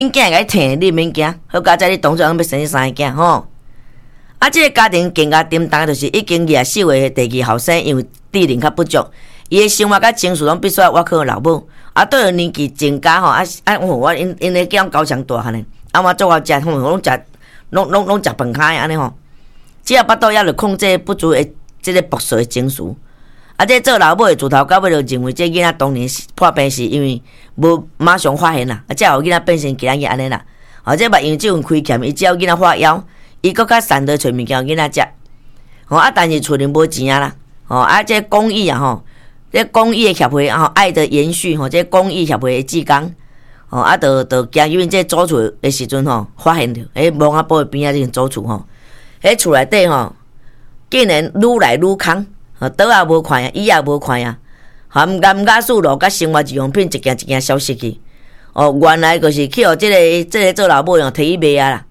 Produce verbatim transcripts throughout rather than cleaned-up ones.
恁囝会甲你疼，你免惊。好佳哉，你当作人要生三个囝吼。啊，即、这个家庭更加沉重，就是已经廿四岁的第二后生，因为智能较不足，伊的生活甲情绪拢必须要我靠老母。啊，对于年纪增加吼，啊啊，我我因因咧叫高强大汉呢，啊我做我食，我拢食，拢拢拢食饭开安尼吼。只要巴肚也着控制不足的即个暴躁的情绪。啊，这做老母的自头到尾就认为这囡仔当年破病是因为无马上发现啦，啊，才有囡仔变成今仔日安尼啦。哦，这嘛因为即份亏欠，伊只要囡仔发枵。伊搁较善得找物件囡仔食，吼啊！但是厝里无钱啊啦，吼啊！这公益啊吼，这公益的协会啊，爱的延续吼，这公益协会的志工，吼啊，着着惊因为这租厝的时阵吼，发现着，迄墓仔埔边仔这租厝吼，迄厝内底吼，竟然愈来愈空，吼倒也无看呀，椅也无看呀，含甘甲树路甲生活日用品一件一件消失去，哦，原来就是去互即个即个做老母用摕去卖啊啦。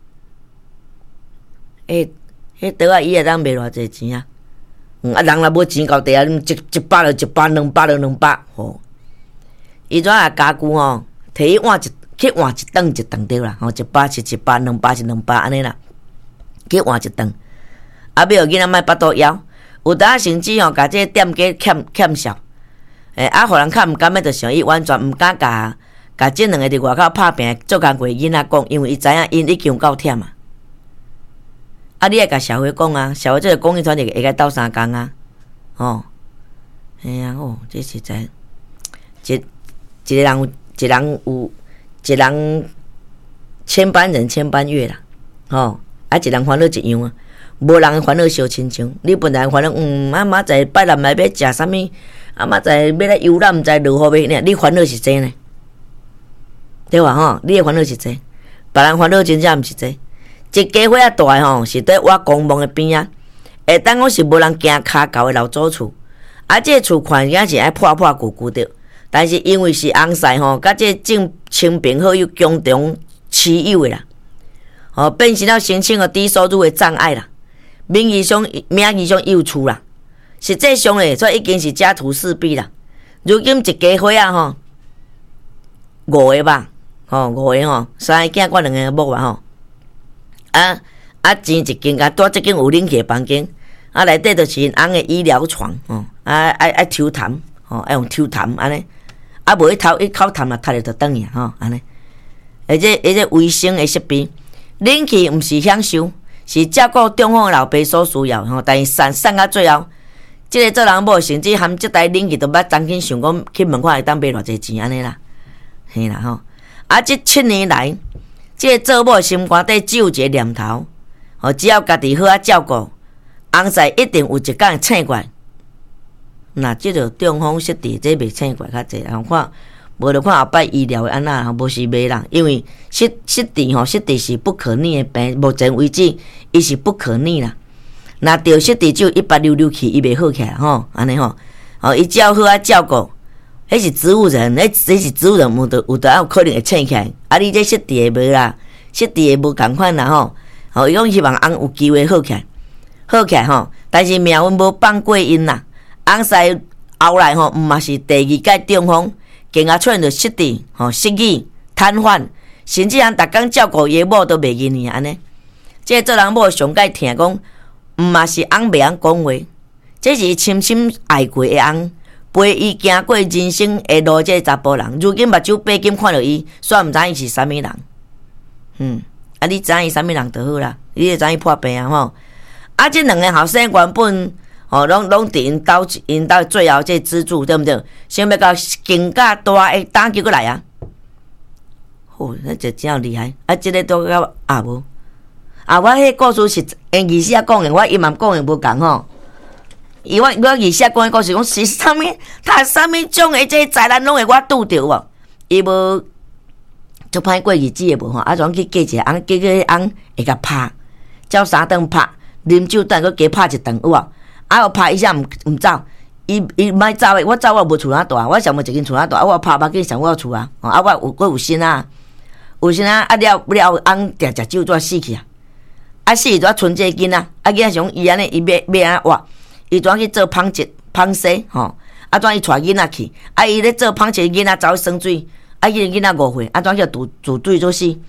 诶，迄倒啊，伊会当卖偌济钱啊？嗯，啊，人若无钱到地啊，一一百就一百，两百就两百，吼。伊怎啊家具吼，摕去换一去换一顿一顿对啦，吼，一百是一百，两百是两百安尼啦，去换一顿。啊，要囡仔莫巴肚枵，有当甚至吼，甲这店家欠欠笑，诶，啊，互人较毋甘要着想伊完全毋敢甲甲即两个伫外口拍拼做工过囡仔讲，因为伊知影因已经够忝啊。啊！你爱甲社会讲啊，社会即个公益团体会甲斗相共啊，吼，嘿啊，哦，这实在，一一个人有，一人有，一人千般人千般月啦，吼，啊，一人烦恼一样啊，无人烦恼相亲像，你本来烦恼，嗯，啊，明仔拜六来要食啥物，啊，明仔要来游览，毋知如何要，你烦恼是这呢？对吧？吼，你的烦恼是这，别人烦恼真正毋是这。一家伙仔大诶吼，是伫我公墓诶边啊，会当讲是无人行骹高诶老祖厝，啊，这个厝看起来是爱破破旧旧着，但是因为是翁婿吼，甲这正清平好友共同持有诶啦，吼、哦、变成了申请个低收入诶障碍啦，名义上名义上有厝啦，实际上咧，所以已经是家徒四壁啦。如今一家伙仔吼，五个吧，吼、哦、五个吼，三个囝，我两个某啊吼。啊啊！钱一间啊，住即间有冷气房间，啊内底就是因翁的医疗床，哦，啊爱爱抽痰，哦爱用抽痰安尼，啊无伊头伊口痰啊，踢咧就转去吼安尼。而且而且卫生的设备，冷气毋是享受，是照顾中风老爸所需要吼。但是散散到最后，即、這个做人某甚至含即台冷气都捌曾经想讲去问看会当买偌济钱安尼啦，嘿啦吼。啊，即七年来。即个做某心肝底只有一个念头，吼，只要家己好啊照顾，翁婿一定有一天会醒过来。那即个中风失智，这袂醒过来较济，人看无就看后摆医疗的安那，无是袂啦，因为失失智吼，失智是不可逆的病，目前为止伊是不可逆啦。那着失智就一百溜溜去，伊袂好起来吼，安尼吼，吼伊只要好啊照顾。迄是植物人，迄迄是植物人，有得有得有可能会醒起来。啊，你这失智的无啦，失智的无共款啦吼。吼，伊讲希望翁有机会好起来，好起来吼。但是命运无放过因啦，翁婿后来吼，毋嘛是第二届中风，更加出现着失智、吼失语、瘫痪，甚至人逐工照顾爷某都袂记呢安尼。即个做人某上界听讲，毋嘛是翁袂晓讲话，这是深深爱过的翁。陪伊行过人生的路，这个查甫人，如今目睭白金看到伊，煞毋知伊是啥物人。嗯，啊，你知伊啥物人就好啦，你就知伊破病啊吼。啊，这两个后生原本吼，拢拢伫因兜因兜最后这资助，对毋对？想要到更加大诶打击过来啊！哦，那就真有厉害。啊，这个都到啊无啊，我迄故事是因意思啊讲诶，我伊嘛讲诶无共吼。伊我我以下讲的故事讲是啥物？他啥物种的这灾难拢会我拄着无？伊无就歹过日子的无吼，啊，总去嫁一个翁，结果迄翁会甲拍，照三顿拍，啉酒等佮加拍一顿有无？啊，我拍伊下毋毋走，伊伊莫走的，我走我无厝哪大，我想要一间厝哪大，啊，我拍目镜上我厝啊，啊，我有我有心啊，有心啊，啊了了翁定食酒怎死去啊？啊死怎剩这囡仔，啊囡仔想伊安尼伊要要安活。伊怎去做芳姐、芳婿吼？啊，怎伊带囡仔去？啊，伊咧做芳姐囡仔走去生水， 啊，迄个囡仔误会，安怎叫自自对做死？